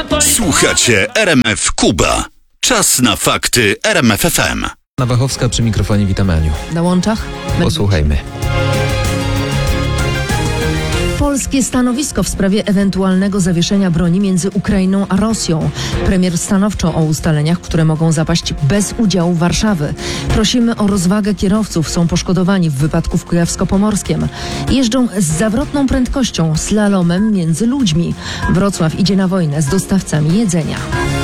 Słuchacie RMF Kuba. Czas na fakty RMF FM. Anna Wachowska przy mikrofonie, witamy Aniu. Na łączach? Posłuchajmy. Polskie stanowisko w sprawie ewentualnego zawieszenia broni między Ukrainą a Rosją. Premier stanowczo o ustaleniach, które mogą zapaść bez udziału Warszawy. Prosimy o rozwagę kierowców, są poszkodowani w wypadku w Kujawsko-Pomorskiem. Jeżdżą z zawrotną prędkością, slalomem między ludźmi. Wrocław idzie na wojnę z dostawcami jedzenia.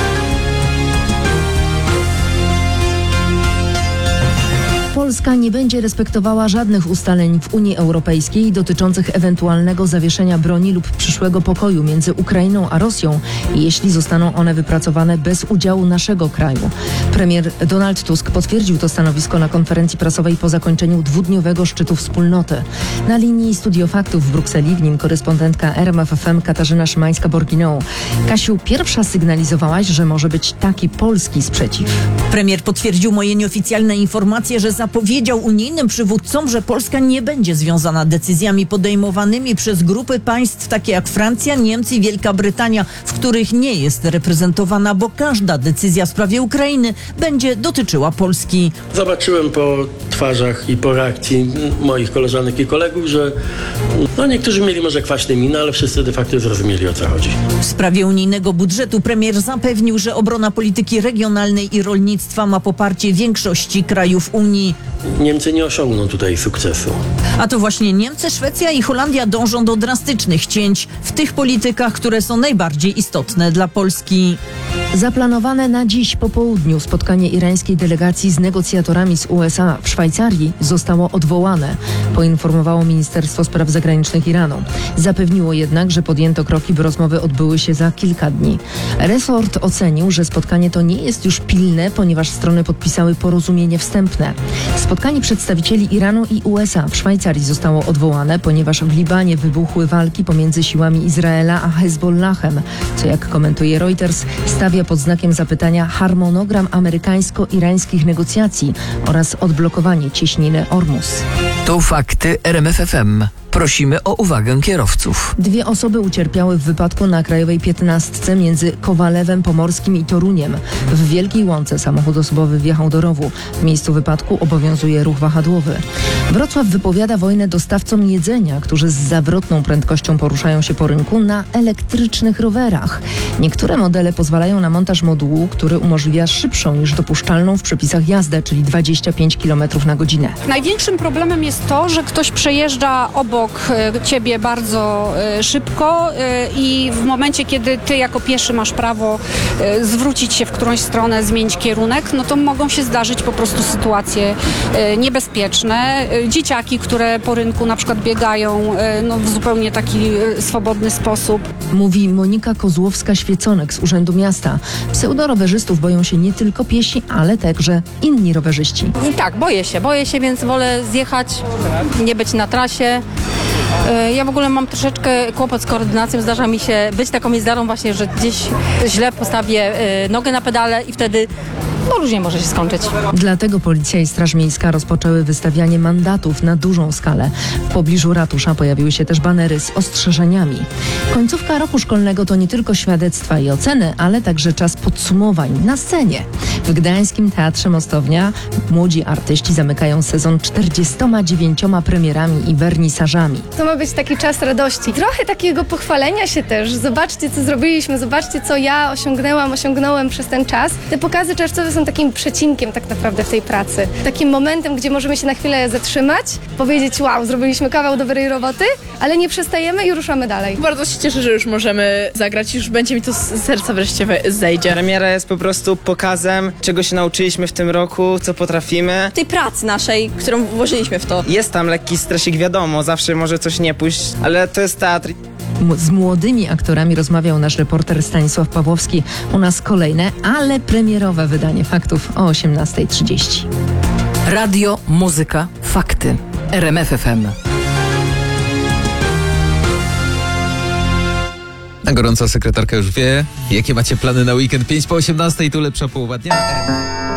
Polska nie będzie respektowała żadnych ustaleń w Unii Europejskiej dotyczących ewentualnego zawieszenia broni lub przyszłego pokoju między Ukrainą a Rosją, jeśli zostaną one wypracowane bez udziału naszego kraju. Premier Donald Tusk potwierdził to stanowisko na konferencji prasowej po zakończeniu dwudniowego szczytu wspólnoty. Na linii Studio Faktów w Brukseli, w nim korespondentka RMF FM Katarzyna Szymańska-Borginą. Kasiu, pierwsza sygnalizowałaś, że może być taki polski sprzeciw. Premier potwierdził moje nieoficjalne informacje, że zapowiedział unijnym przywódcom, że Polska nie będzie związana decyzjami podejmowanymi przez grupy państw takie jak Francja, Niemcy i Wielka Brytania, w których nie jest reprezentowana, bo każda decyzja w sprawie Ukrainy będzie dotyczyła Polski. Zobaczyłem po twarzach i po reakcji moich koleżanek i kolegów, że niektórzy mieli może kwaśne miny, ale wszyscy de facto zrozumieli, o co chodzi. W sprawie unijnego budżetu premier zapewnił, że obrona polityki regionalnej i rolnictwa ma poparcie większości krajów Unii. Niemcy nie osiągną tutaj sukcesu. A to właśnie Niemcy, Szwecja i Holandia dążą do drastycznych cięć w tych politykach, które są najbardziej istotne dla Polski. Zaplanowane na dziś po południu spotkanie irańskiej delegacji z negocjatorami z USA w Szwajcarii zostało odwołane, poinformowało Ministerstwo Spraw Zagranicznych Iranu. Zapewniło jednak, że podjęto kroki, by rozmowy odbyły się za kilka dni. Resort ocenił, że spotkanie to nie jest już pilne, ponieważ strony podpisały porozumienie wstępne. Spotkanie przedstawicieli Iranu i USA w Szwajcarii zostało odwołane, ponieważ w Libanie wybuchły walki pomiędzy siłami Izraela a Hezbollahem, co jak komentuje Reuters stawia pod znakiem zapytania harmonogram amerykańsko-irańskich negocjacji oraz odblokowanie cieśniny Ormus. To fakty RMF FM. Prosimy o uwagę kierowców. 2 osoby ucierpiały w wypadku na Krajowej 15 między Kowalewem Pomorskim i Toruniem. W Wielkiej Łące samochód osobowy wjechał do rowu. W miejscu wypadku obowiązuje ruch wahadłowy. Wrocław wypowiada wojnę dostawcom jedzenia, którzy z zawrotną prędkością poruszają się po rynku na elektrycznych rowerach. Niektóre modele pozwalają na montaż modułu, który umożliwia szybszą niż dopuszczalną w przepisach jazdę, czyli 25 km na godzinę. Największym problemem jest to, że ktoś przejeżdża obok ciebie bardzo szybko i w momencie, kiedy ty jako pieszy masz prawo zwrócić się w którąś stronę, zmienić kierunek, no to mogą się zdarzyć po prostu sytuacje niebezpieczne. Dzieciaki, które po rynku na przykład biegają w zupełnie taki swobodny sposób. Mówi Monika Kozłowska-Świeconek z Urzędu Miasta. Pseudorowerzystów boją się nie tylko piesi, ale także inni rowerzyści. Tak, boję się, więc wolę zjechać, nie być na trasie. Ja w ogóle mam troszeczkę kłopot z koordynacją. Zdarza mi się być taką jezdarą właśnie, że gdzieś źle postawię nogę na pedale i wtedy różnie może się skończyć. Dlatego Policja i Straż Miejska rozpoczęły wystawianie mandatów na dużą skalę. W pobliżu ratusza pojawiły się też banery z ostrzeżeniami. Końcówka roku szkolnego to nie tylko świadectwa i oceny, ale także czas podsumowań na scenie. W Gdańskim Teatrze Mostownia młodzi artyści zamykają sezon 49 premierami i wernisażami. To ma być taki czas radości. Trochę takiego pochwalenia się też. Zobaczcie, co zrobiliśmy, zobaczcie, co ja osiągnąłem przez ten czas. Te pokazy czerwcowe są takim przecinkiem tak naprawdę w tej pracy. Takim momentem, gdzie możemy się na chwilę zatrzymać, powiedzieć wow, zrobiliśmy kawał dobrej roboty, ale nie przestajemy i ruszamy dalej. Bardzo się cieszę, że już możemy zagrać, już będzie mi to z serca wreszcie zejdzie. Premiera jest po prostu pokazem, czego się nauczyliśmy w tym roku, co potrafimy. Tej pracy naszej, którą włożyliśmy w to. Jest tam lekki stresik, wiadomo, zawsze może coś nie pójść, ale to jest teatr. Z młodymi aktorami rozmawiał nasz reporter Stanisław Pawłowski. U nas kolejne, ale premierowe wydanie faktów o 18:30. Radio, muzyka, fakty. RMF FM. A gorąca sekretarka już wie, jakie macie plany na weekend. 5 po 18, tu lepsza połowa dnia.